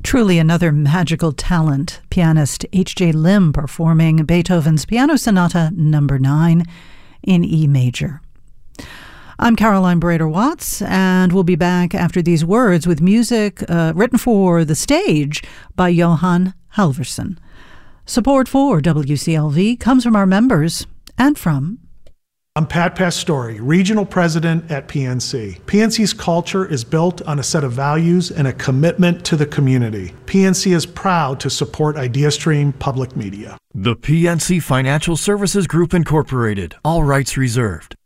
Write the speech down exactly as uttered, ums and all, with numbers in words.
Truly another magical talent, pianist H J Lim performing Beethoven's Piano Sonata number nine in E major. I'm Caroline Brader-Watts, and we'll be back after these words with music uh, written for the stage by Johan Halvorsen. Support for W C L V comes from our members and from... I'm Pat Pastore, Regional President at P N C. P N C's culture is built on a set of values and a commitment to the community. P N C is proud to support IdeaStream Public Media. The P N C Financial Services Group Incorporated. All rights reserved.